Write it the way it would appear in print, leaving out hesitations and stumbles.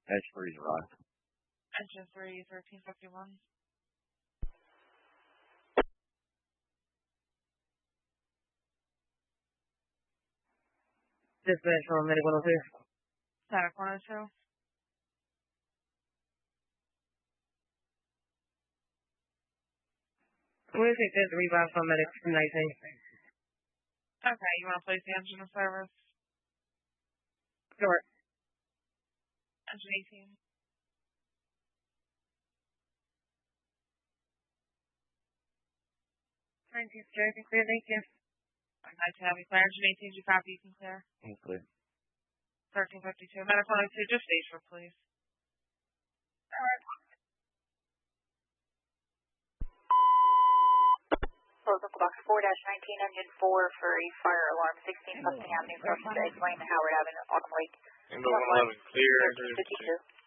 Edge 3's arrived. Engine 3, 1351. Dispatch from Medic 102. Medic 102. We'll take that revive from Medic 19. Okay, you want to place the engine in service? Sure. Engine 18. Jersey clear, thank you. I'd like to have you clear. Engine 18, do you copy? You can clear. Clear. 1352. Medic 102, just station, please. All right. Local box 4-19, engine 4 for a fire alarm, 16 Hudson Avenue, from Edge Lane, Howard Avenue, Autumn Lake. Window 11 clear, engine 52.